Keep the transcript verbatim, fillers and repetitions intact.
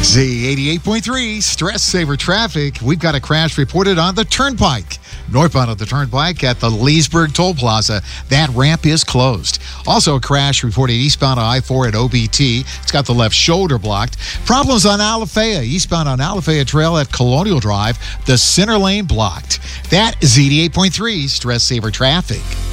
Z eighty-eight point three, Stress Saver Traffic. We've got a crash reported on the Turnpike. Northbound of the Turnpike at the Leesburg Toll Plaza. That ramp is closed. Also a crash reported eastbound on I four at O B T. It's got the left shoulder blocked. Problems on Alafaya. Eastbound on Alafaya Trail at Colonial Drive. The center lane blocked. That is Z eighty-eight point three, Stress Saver Traffic.